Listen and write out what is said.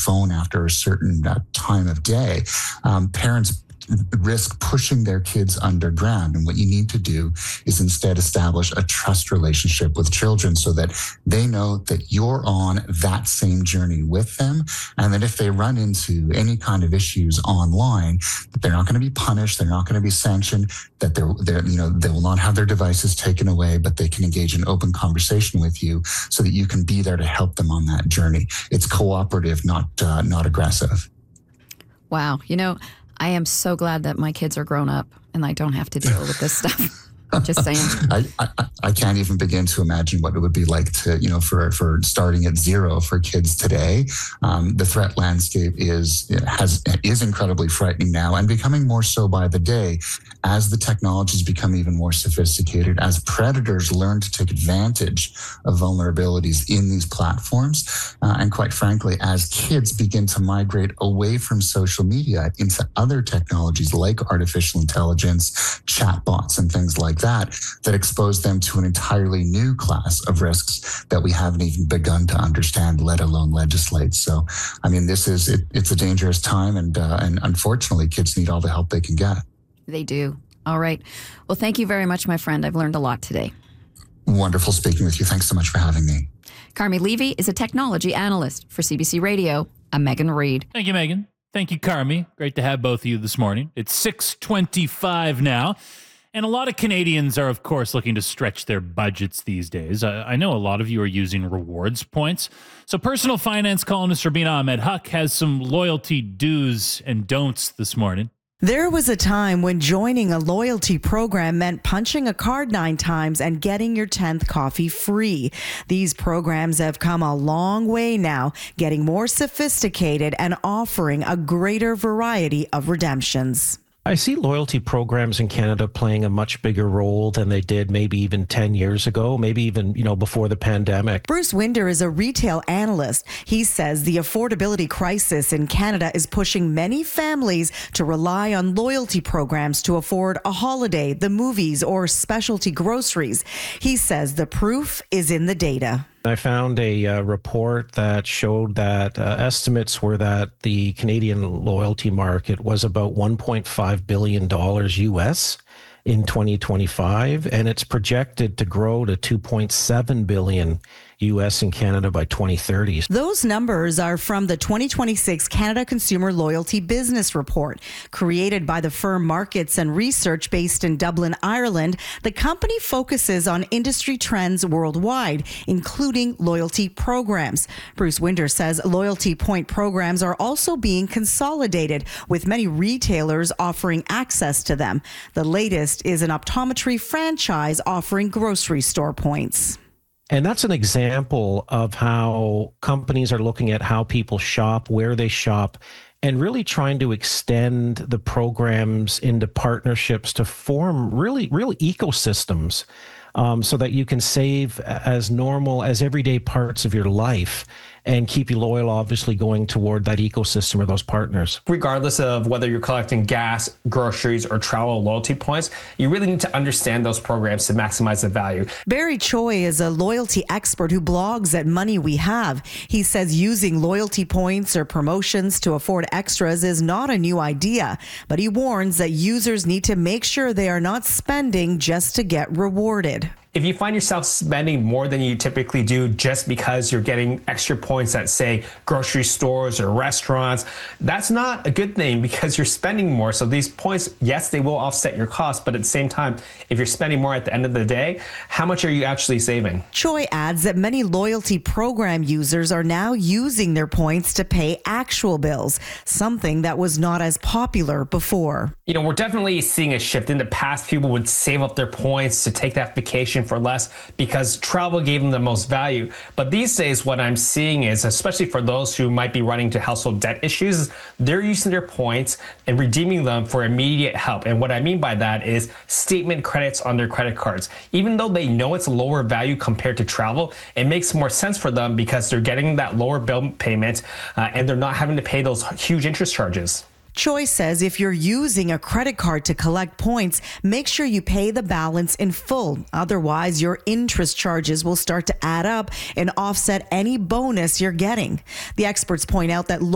phone after a certain time of day, parents risk pushing their kids underground. And what you need to do is instead establish a trust relationship with children so that they know that you're on that same journey with them. And that if they run into any kind of issues online, that they're not going to be punished, they're not going to be sanctioned, that they will not have their devices taken away, but they can engage in open conversation with you so that you can be there to help them on that journey. It's cooperative, not aggressive. Wow. I am so glad that my kids are grown up and I don't have to deal with this stuff. Just saying. I can't even begin to imagine what it would be like to, for starting at zero for kids today. The threat landscape is incredibly frightening now and becoming more so by the day as the technologies become even more sophisticated, as predators learn to take advantage of vulnerabilities in these platforms. And quite frankly, as kids begin to migrate away from social media into other technologies like artificial intelligence, chatbots, and things like that expose them to an entirely new class of risks that we haven't even begun to understand, let alone legislate. So, it's a dangerous time, and unfortunately, kids need all the help they can get. They do. All right. Well, thank you very much, my friend. I've learned a lot today. Wonderful speaking with you. Thanks so much for having me. Carmi Levy is a technology analyst for CBC Radio. I'm Megan Reid. Thank you, Megan. Thank you, Carmi. Great to have both of you this morning. It's 6:25 now. And a lot of Canadians are, of course, looking to stretch their budgets these days. I know a lot of you are using rewards points. So personal finance columnist Rubina Ahmed-Huq has some loyalty do's and don'ts this morning. There was a time when joining a loyalty program meant punching a card 9 times and getting your 10th coffee free. These programs have come a long way now, getting more sophisticated and offering a greater variety of redemptions. I see loyalty programs in Canada playing a much bigger role than they did maybe even 10 years ago, maybe even, before the pandemic. Bruce Winder is a retail analyst. He says the affordability crisis in Canada is pushing many families to rely on loyalty programs to afford a holiday, the movies, or specialty groceries. He says the proof is in the data. I found a report that showed that estimates were that the Canadian loyalty market was about $1.5 billion US in 2025, and it's projected to grow to $2.7 billion U.S. and Canada by 2030. Those numbers are from the 2026 Canada Consumer Loyalty Business Report. Created by the firm Markets and Research based in Dublin, Ireland, the company focuses on industry trends worldwide, including loyalty programs. Bruce Winder says loyalty point programs are also being consolidated, with many retailers offering access to them. The latest is an optometry franchise offering grocery store points. And that's an example of how companies are looking at how people shop, where they shop, and really trying to extend the programs into partnerships to form real ecosystems so that you can save as normal as everyday parts of your life and keep you loyal, obviously, going toward that ecosystem or those partners. Regardless of whether you're collecting gas, groceries, or travel loyalty points, you really need to understand those programs to maximize the value. Barry Choi is a loyalty expert who blogs at Money We Have. He says using loyalty points or promotions to afford extras is not a new idea, but he warns that users need to make sure they are not spending just to get rewarded. If you find yourself spending more than you typically do just because you're getting extra points at, say, grocery stores or restaurants, that's not a good thing because you're spending more. So these points, yes, they will offset your costs, but at the same time, if you're spending more at the end of the day, how much are you actually saving? Choi adds that many loyalty program users are now using their points to pay actual bills, something that was not as popular before. We're definitely seeing a shift. In the past, people would save up their points to take that vacation for less because travel gave them the most value. But these days, what I'm seeing is, especially for those who might be running into household debt issues, they're using their points and redeeming them for immediate help. And what I mean by that is statement credits on their credit cards. Even though they know it's lower value compared to travel, it makes more sense for them because they're getting that lower bill payment and they're not having to pay those huge interest charges. Choi says if you're using a credit card to collect points, make sure you pay the balance in full. Otherwise, your interest charges will start to add up and offset any bonus you're getting. The experts point out that